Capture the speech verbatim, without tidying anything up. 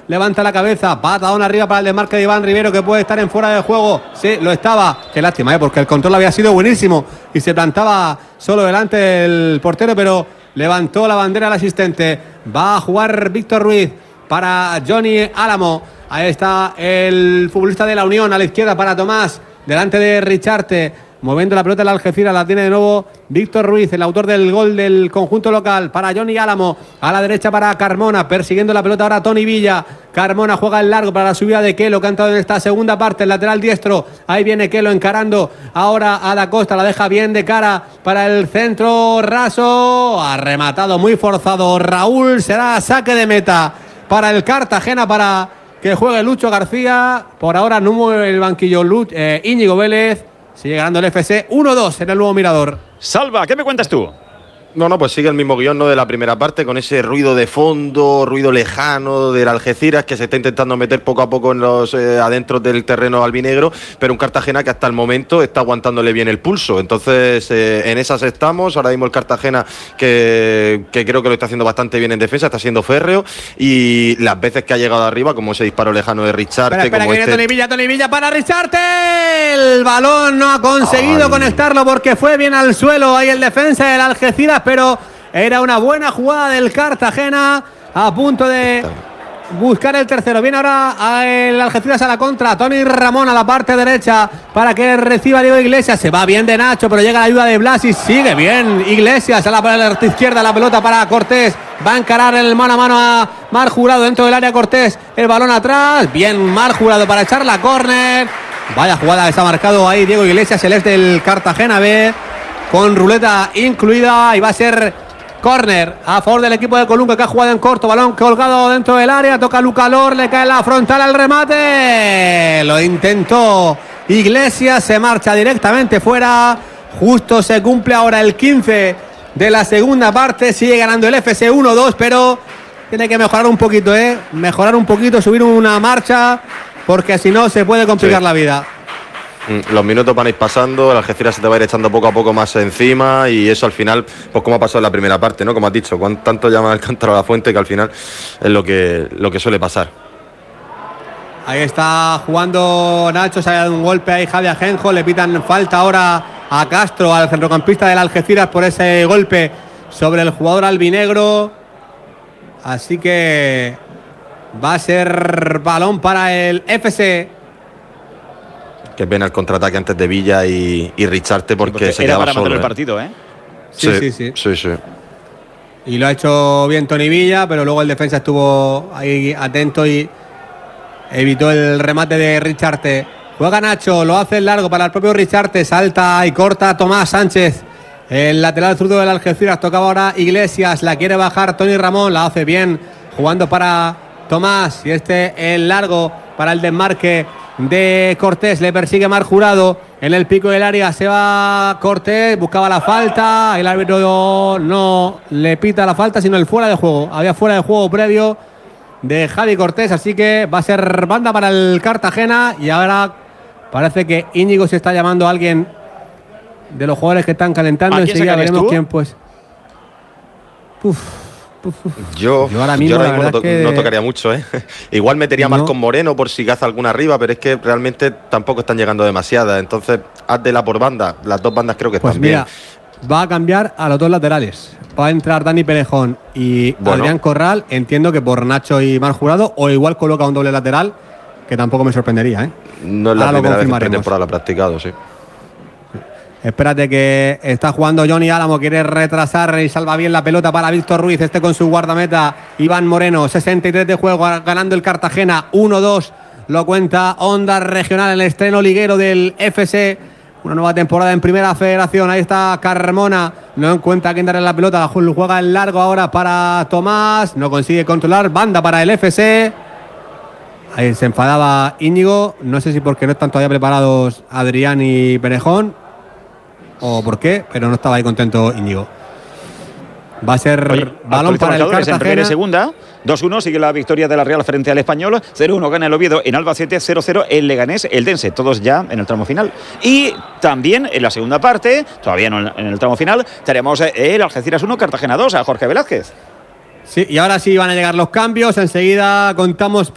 levanta la cabeza, patadón arriba para el desmarque de Iván Rivero, que puede estar en fuera de juego. Sí, lo estaba. Qué lástima, ¿eh? Porque el control había sido buenísimo y se plantaba solo delante del portero, pero levantó la bandera al asistente. Va a jugar Víctor Ruiz para Johnny Álamo. Ahí está el futbolista de la Unión, a la izquierda para Tomás, delante de Richarte. Moviendo la pelota en la Algeciras, la tiene de nuevo Víctor Ruiz, el autor del gol del conjunto local, para Johnny Álamo. A la derecha para Carmona, persiguiendo la pelota ahora Tony Villa. Carmona juega el largo para la subida de Kelo, que ha entrado en esta segunda parte, el lateral diestro. Ahí viene Kelo encarando ahora a Da Costa, la deja bien de cara para el centro raso. Ha rematado muy forzado Raúl, será saque de meta para el Cartagena, para que juegue Lucho García. Por ahora no mueve el banquillo Luch, eh, Íñigo Vélez. Sigue ganando el F C uno dos en el nuevo Mirador. Salva, ¿qué me cuentas tú? No, no, pues sigue el mismo guión, ¿no?, de la primera parte, con ese ruido de fondo, ruido lejano del Algeciras, que se está intentando meter poco a poco en los eh, adentros del terreno albinegro, pero un Cartagena que hasta el momento está aguantándole bien el pulso. Entonces, eh, en esas estamos. Ahora mismo el Cartagena, que, que creo que lo está haciendo bastante bien en defensa, está siendo férreo, y las veces que ha llegado arriba, como ese disparo lejano de Richarte. Espera, espera, como que este... viene Tony Villa, Tony Villa para Richarte. El balón no ha conseguido Ay. conectarlo porque fue bien al suelo ahí el defensa del Algeciras, pero era una buena jugada del Cartagena, a punto de buscar el tercero. Viene ahora el Algeciras a la contra. Tony Ramón a la parte derecha para que reciba Diego Iglesias. Se va bien de Nacho, pero llega la ayuda de Blas y sigue bien Iglesias a la parte izquierda. La pelota para Cortés. Va a encarar el mano a mano a Mar Jurado dentro del área. Cortés, el balón atrás. Bien Mar Jurado para echar la córner. Vaya jugada que se ha marcado ahí Diego Iglesias, el este del Cartagena B, con ruleta incluida, y va a ser córner a favor del equipo de Colunga, que ha jugado en corto, balón colgado dentro del área, toca Luca Lor, le cae la frontal al remate, lo intentó Iglesias, se marcha directamente fuera. Justo se cumple ahora el quince de la segunda parte, sigue ganando el F C uno dos, pero tiene que mejorar un poquito, ¿eh? Mejorar un poquito, subir una marcha, porque si no se puede complicar sí. la vida. Los minutos van a ir pasando, el Algeciras se te va a ir echando poco a poco más encima, y eso al final, pues como ha pasado en la primera parte, ¿no? Como has dicho, con tanto llama al cántaro a la fuente, que al final es lo que, lo que suele pasar. Ahí está jugando Nacho, se ha dado un golpe ahí Javi Ajenjo, le pitan falta ahora a Castro, al centrocampista del Algeciras, por ese golpe sobre el jugador albinegro. Así que va a ser balón para el F C. Qué pena el contraataque antes de Villa y, y Richarte, porque, porque se era quedaba para solo, matar ¿eh? el partido, ¿eh? Sí sí, sí, sí, sí, sí. Y lo ha hecho bien Tony Villa, pero luego el defensa estuvo ahí atento y evitó el remate de Richarte. Juega Nacho, lo hace largo para el propio Richarte, salta y corta Tomás Sánchez. El lateral zurdo del Algeciras, tocaba ahora Iglesias, la quiere bajar Tony Ramón, la hace bien, jugando para Tomás, y este el largo para el desmarque de Cortés, le persigue Mar Jurado en el pico del área, se va Cortés, buscaba la falta, el árbitro no le pita la falta, sino el fuera de juego, había fuera de juego previo de Javi Cortés, así que va a ser banda para el Cartagena. Y ahora parece que Íñigo se está llamando a alguien de los jugadores que están calentando, enseguida veremos tú? quién pues. Uf. Yo, yo ahora mismo, yo ahora mismo no, to que... no tocaría mucho, ¿eh? Igual metería no. Marcos Moreno por si caza alguna arriba, pero es que realmente tampoco están llegando demasiadas. Entonces, hazla por banda. Las dos bandas creo que pues están mira, bien. Va a cambiar a los dos laterales. Va a entrar Dani Perejón y bueno. Adrián Corral. Entiendo que por Nacho y Mar Jurado, o igual coloca un doble lateral, que tampoco me sorprendería, ¿eh? No es la ahora primera vez que temporada lo ha practicado, sí. Espérate, que está jugando Johnny Álamo, quiere retrasar y salva bien la pelota para Víctor Ruiz, este con su guardameta Iván Moreno. Sesenta y tres de juego, ganando el Cartagena uno dos, lo cuenta Onda Regional, el estreno liguero del F C, una nueva temporada en Primera Federación. Ahí está Carmona, no encuentra a quién darle la pelota, la juega en largo ahora para Tomás, no consigue controlar, banda para el F C. Ahí se enfadaba Íñigo, no sé si porque no están todavía preparados Adrián y Perejón o por qué, pero no estaba ahí contento Íñigo. Va a ser Oye, balón para el Cartagena. En primera y segunda, dos uno, sigue la victoria de la Real frente al Español. cero uno gana el Oviedo en Albacete, cero cero el Leganés, el Dense, todos ya en el tramo final. Y también en la segunda parte, todavía no en el tramo final, tenemos el Algeciras uno, Cartagena dos, a Jorge Velázquez. Sí, y ahora sí van a llegar los cambios. Enseguida contamos